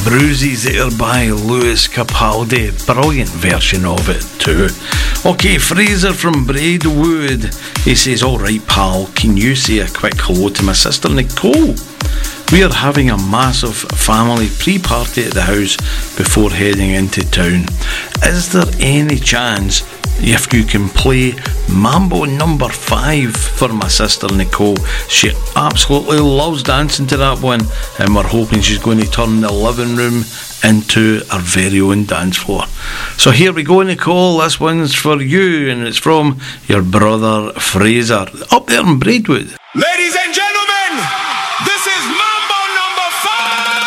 Bruises there by Lewis Capaldi. Brilliant version of it too. Okay, Fraser from Braidwood. He says, alright pal, can you say a quick hello to my sister Nicole? We are having a massive family pre-party at the house before heading into town. Is there any chance if you can play Mambo number 5 for my sister Nicole? She absolutely loves dancing to that one, and we're hoping she's going to turn the living room into our very own dance floor. So here we go, Nicole, this one's for you, and it's from your brother Fraser up there in Braidwood. Ladies and gentlemen,